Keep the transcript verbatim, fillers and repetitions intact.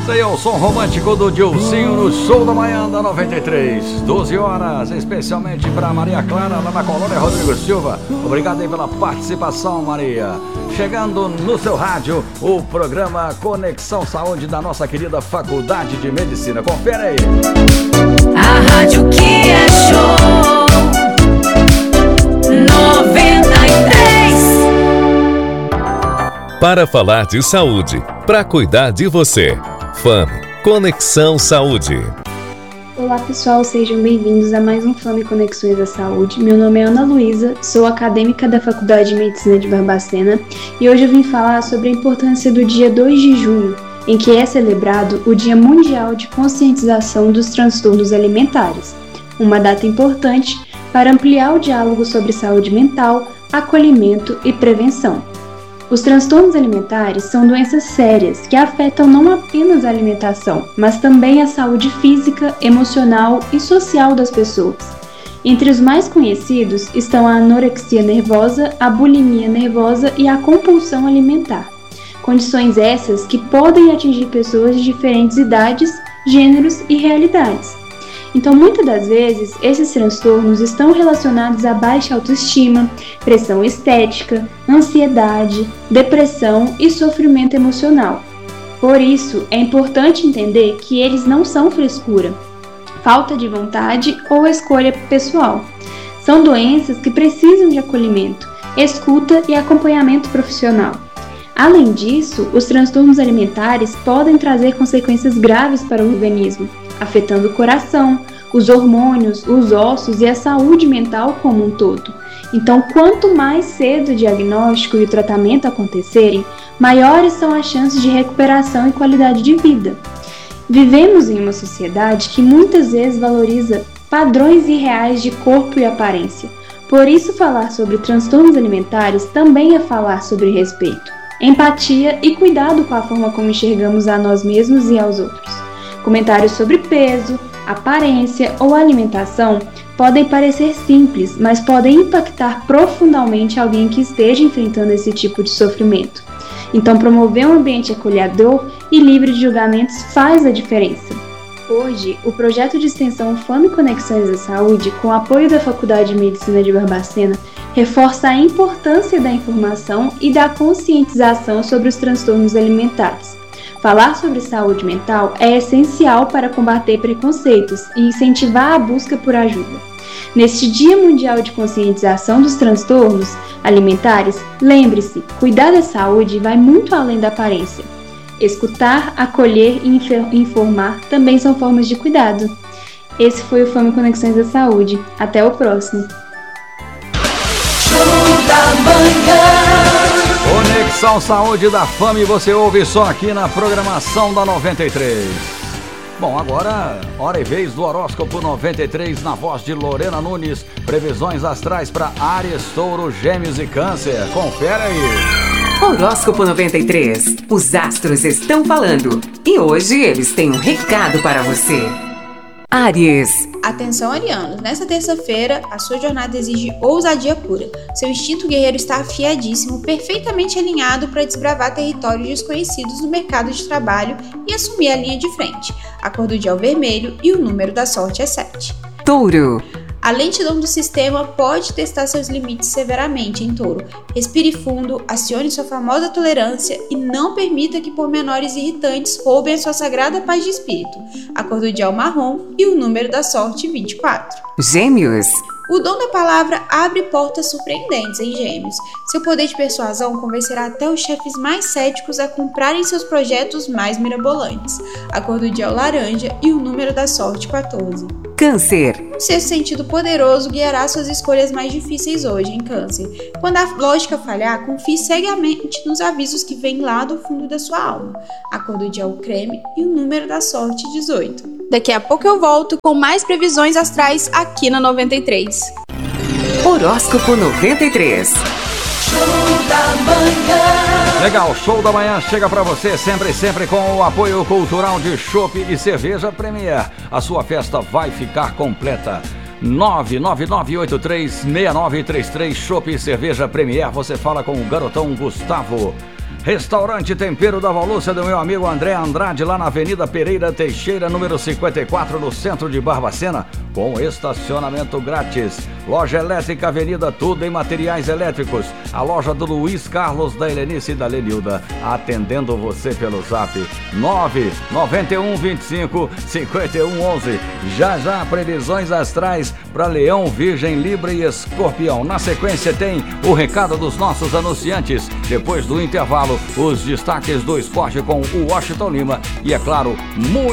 Esse aí é o som romântico do Dilcinho no Show da Manhã da noventa e três. doze horas, especialmente para Maria Clara, lá na colônia Rodrigo Silva. Obrigado aí pela participação, Maria. Chegando no seu rádio, o programa Conexão Saúde da nossa querida Faculdade de Medicina. Confere aí. A rádio que é show noventa e três. Para falar de saúde, para cuidar de você. Fame, Conexão Saúde. Olá pessoal, sejam bem-vindos a mais um Fame Conexões da Saúde. Meu nome é Ana Luísa, sou acadêmica da Faculdade de Medicina de Barbacena e hoje eu vim falar sobre a importância do dia dois de junho, em que é celebrado o Dia Mundial de Conscientização dos Transtornos Alimentares, uma data importante para ampliar o diálogo sobre saúde mental, acolhimento e prevenção. Os transtornos alimentares são doenças sérias que afetam não apenas a alimentação, mas também a saúde física, emocional e social das pessoas. Entre os mais conhecidos estão a anorexia nervosa, a bulimia nervosa e a compulsão alimentar. Condições essas que podem atingir pessoas de diferentes idades, gêneros e realidades. Então, muitas das vezes, esses transtornos estão relacionados a baixa autoestima, pressão estética, ansiedade, depressão e sofrimento emocional. Por isso, é importante entender que eles não são frescura, falta de vontade ou escolha pessoal. São doenças que precisam de acolhimento, escuta e acompanhamento profissional. Além disso, os transtornos alimentares podem trazer consequências graves para o organismo, afetando o coração, os hormônios, os ossos e a saúde mental como um todo. Então, quanto mais cedo o diagnóstico e o tratamento acontecerem, maiores são as chances de recuperação e qualidade de vida. Vivemos em uma sociedade que muitas vezes valoriza padrões irreais de corpo e aparência. Por isso, falar sobre transtornos alimentares também é falar sobre respeito, empatia e cuidado com a forma como enxergamos a nós mesmos e aos outros. Comentários sobre peso, aparência ou alimentação podem parecer simples, mas podem impactar profundamente alguém que esteja enfrentando esse tipo de sofrimento. Então, promover um ambiente acolhedor e livre de julgamentos faz a diferença. Hoje, o projeto de extensão Fame Conexões da Saúde, com o apoio da Faculdade de Medicina de Barbacena, reforça a importância da informação e da conscientização sobre os transtornos alimentares. Falar sobre saúde mental é essencial para combater preconceitos e incentivar a busca por ajuda. Neste Dia Mundial de Conscientização dos Transtornos Alimentares, lembre-se, cuidar da saúde vai muito além da aparência. Escutar, acolher e informar também são formas de cuidado. Esse foi o Fame Conexões da Saúde. Até o próximo. Show da manhã. Conexão Saúde da Fame, você ouve só aqui na programação da noventa e três. Bom, agora, hora e vez do horóscopo noventa e três, na voz de Lorena Nunes. Previsões astrais para Áries, Touro, Gêmeos e Câncer. Confere aí. Horóscopo noventa e três. Os astros estão falando. E hoje eles têm um recado para você. Áries. Atenção, arianos, nessa terça-feira a sua jornada exige ousadia pura. Seu instinto guerreiro está afiadíssimo, perfeitamente alinhado para desbravar territórios desconhecidos no mercado de trabalho e assumir a linha de frente. A cor do dia é o vermelho e o número da sorte é sete. Touro. A lentidão do sistema pode testar seus limites severamente, em Touro. Respire fundo, acione sua famosa tolerância e não permita que pormenores irritantes roubem a sua sagrada paz de espírito. A cor do dia é o marrom e o número da sorte vinte e quatro. Gêmeos. O dom da palavra abre portas surpreendentes em Gêmeos. Seu poder de persuasão convencerá até os chefes mais céticos a comprarem seus projetos mais mirabolantes. A cor do dia é o laranja e o número da sorte quatorze. Câncer. O sexto sentido poderoso guiará suas escolhas mais difíceis hoje em Câncer. Quando a lógica falhar, confie cegamente nos avisos que vêm lá do fundo da sua alma. A cor do dia é o creme e o número da sorte dezoito. Daqui a pouco eu volto com mais previsões astrais aqui na noventa e três. Horóscopo noventa e três. Show da manhã. Legal, Show da Manhã chega pra você sempre, sempre com o apoio cultural de Chopp e Cerveja Premier. A sua festa vai ficar completa. nove nove nove oito três seis nove três três Chopp e Cerveja Premier. Você fala com o garotão Gustavo. Restaurante Tempero da Volúcia do meu amigo André Andrade, lá na Avenida Pereira Teixeira, número cinquenta e quatro, no centro de Barbacena, com estacionamento grátis. Loja Elétrica Avenida, tudo em materiais elétricos. A loja do Luiz Carlos, da Helenice e da Lenilda, atendendo você pelo zap nove nove um, vinte e cinco, cinquenta e um, onze. Já já previsões astrais para Leão, Virgem, Libra e Escorpião. Na sequência tem o recado dos nossos anunciantes. Depois do intervalo, os destaques do esporte com o Washington Lima e, é claro, muito